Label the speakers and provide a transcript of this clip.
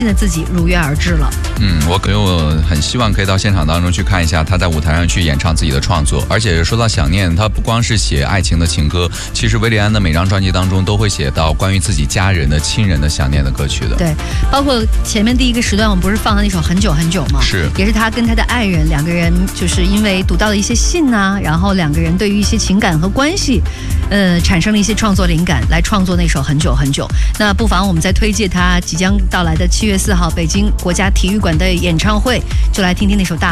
Speaker 1: 的自己如约而至了。
Speaker 2: 我很希望可以到现场当中去看一下他在舞台上去演唱自己的创作。而且说到想念，他不光是写爱情的情歌，其实韦礼安的每张专辑当中都会写到关于自己家人的亲人的想念的歌曲的。
Speaker 1: 对，包括前面第一个时段我们不是放了那首很久很久吗？
Speaker 2: 是，
Speaker 1: 也是他跟他的爱人两个人就是因为读到了一些信啊，然后两个人对于一些情感和关系产生了一些创作灵感，来创作那首很久很久。那不妨我们再推荐他即将到来的7月4号北京国家体育馆的演唱会，就来听听那首大